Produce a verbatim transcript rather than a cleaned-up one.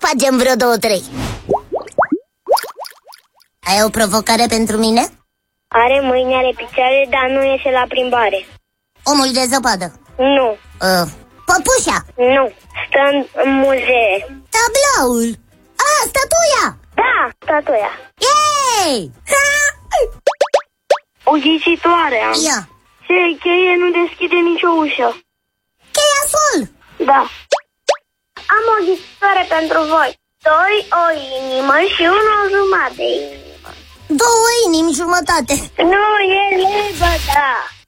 facem vreo două, trei. Ai o provocare pentru mine? Are mâini, are picioare, dar nu iese la plimbare. Omul de zăpadă? Nu. uh, Păpușa? Nu. Stă în, în muzee. Tablaul? A, statuia! Da, statuia. Yay! O ghicitoare am. Ia. Ce cheie nu deschide nicio ușă? Cheia sol! Da. Am o ghicitoare pentru voi. Doi o inimă și una o jumătate de inimă. Două inimi jumătate. Nu, e lebăda.